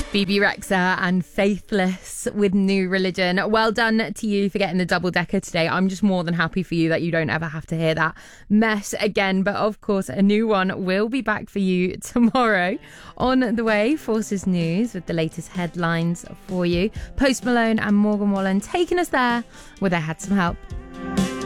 Bebe Rexha and Faithless with New Religion. Well done to you for getting the double decker today. I'm just more than happy for you that you don't ever have to hear that mess again. But of course, a new one will be back for you tomorrow. On the way, Forces News with the latest headlines for you. Post Malone and Morgan Wallen taking us there where they had some help.